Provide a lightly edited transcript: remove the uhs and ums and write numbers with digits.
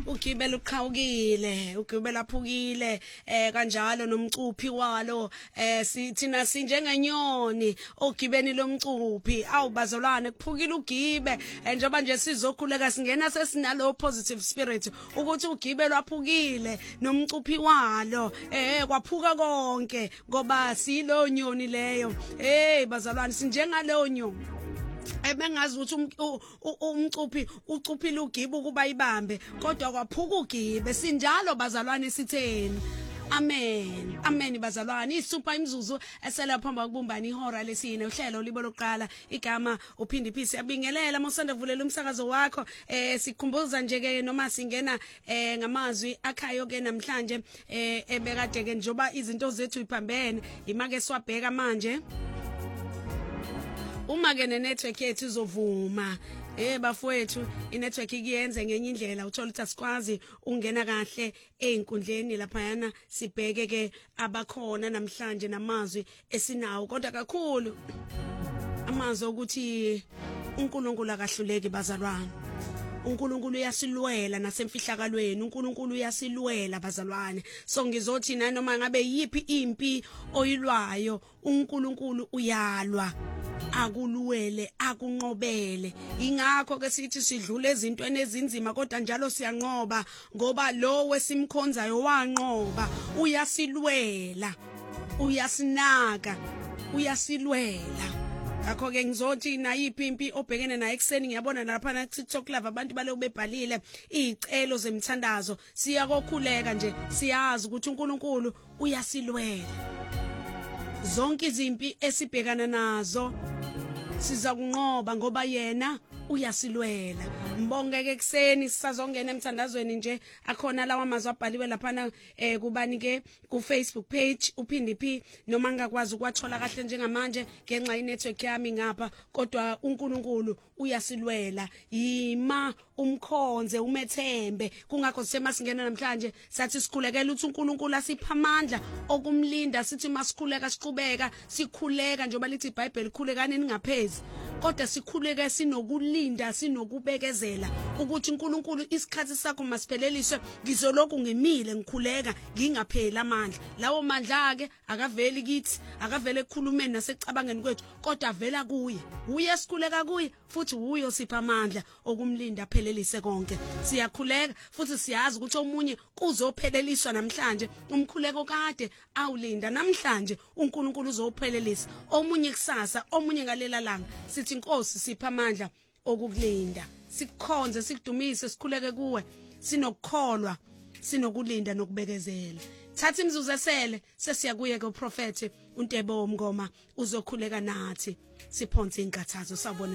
ugibela uqhawukile ugibela phukile kanjalo nomcuphi walo thina sinjengenyoni ogibeni lomcuphi awubazalwane kuphukile ugibe njengoba nje sizokhuleka singena sesinalo positive spirit ukuthi ugibe lwaphukile nomcuphi walo kwaphuka konke ngoba silo nyoni leyo bazalwane sinjengaleyo nyoni ebengazi ukuthi umcuphi ucuphile ugibe ukuba ibambe kodwa kwaphuka ugibe sinjalo bazalwane sitheni amen amen bazalwane isupha imzuzu esela phamba kubumbana ihora lesine uhlelo libo lokuqala igama uphindi phisi yabingelela mosanda vulela umsakazo wakho sikhumbuza nje ke noma singena ngamazwi akhayo ke namhlanje ebekade ke njoba izinto zethu iphambene imake swabheka manje uma ke network yethu izovuma bafowethu inetwork iyenze ngenye indlela uthola ukuthi asikwazi ungena kahle einkundleni lapha yana sibheke ke abakhona namhlanje namazwi esinawo kodwa kakhulu amazwi ukuthi uNkulunkulu akahluleki bazalwane uNkulunkulu uyasilwela nasemfihlakalweni uNkulunkulu uyasilwela bazalwane so ngizothi noma ngabe yipi impi oyilwayo uNkulunkulu uyalwa akuluwele akunqobele ingakho ke sithi sidlule ezintweni ezinzima kodwa njalo siyanqoba ngoba lo wesimkhonzayo wanqoba uyasilwela uyasinaka uyasilwela akho ke ngizothi nayiphi impi obhekene nayo ekseni ngiyabona lapha na TikTok live abantu bale bebhalile izicelo zemthandazo siyakokhuleka nje siyazi ukuthi uNkulunkulu uyasilwela zonke izimpi esibhekana nazo siza kunqoba ngoba yena uyasilwela mbongeke ekseni sisazongena emthandazweni nje akhona lawa amazwi abhaliwe lapha kubani ke ku Facebook page uphindi phi noma ngakwazi ukwathola kahle njengamanje ngenxa inetwork yami ngapha kodwa uNkulunkulu uyasilwela yima umkhonze umethembe kungakho semasingena namhlanje sathi sikhulekela ukuthi uNkulunkulu asipha amandla okumlinda sithi masikhuleka siqhubeka sikhuleka njengoba lithi iBhayibheli khulekani ningaphezi kodwa sikhuleke sinokulinda sinokubekezela ukuthi uNkulunkulu isikhathi sakho masipheleliswe ngizoloku ngimile ngikhuleka ngingapheli amandla lawo mandla ke akaveli kithi akavele ekukhulumeni nasecabangeni kwethu kodwa avela kuye uye sikhuleka kuye futhi uyo sipha amandla okumlinda aphelelise konke siyakhuleka futhi siyazi ukuthi omunye kuzopheleliswa namhlanje umkhuleko kade awulinda namhlanje uNkulunkulu uzophelelisa omunye kusasa omunye ngalela langa sithi inkosi sipha amandla okukulinda sikukhonze sikudumise sikhuleke kuwe sinokukholwa sinokulinda nokubekezela thatha imzuzu esele sesiyakuye ke uProfeti uNtebo Mngoma uzokhuleka nathi siphonse inkathazo sabona